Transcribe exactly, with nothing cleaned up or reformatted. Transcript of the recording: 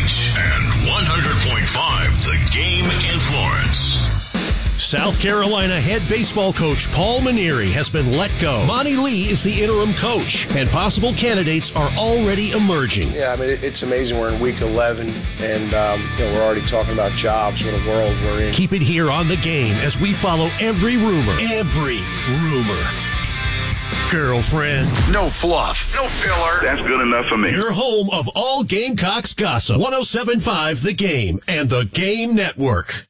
H and one hundred point five The Game in Florence. South Carolina head baseball coach Paul Mainieri has been let go. Monty Lee is the interim coach, and possible candidates are already emerging. Yeah, I mean, it's amazing. We're in week eleven, and um, you know, we're already talking about jobs. What a world we're in. Keep it here on The Game as we follow every rumor. Every rumor. Girlfriend. No fluff. No filler. That's good enough for me. Your home of all Gamecocks gossip. one oh seven point five The Game and The Game Network.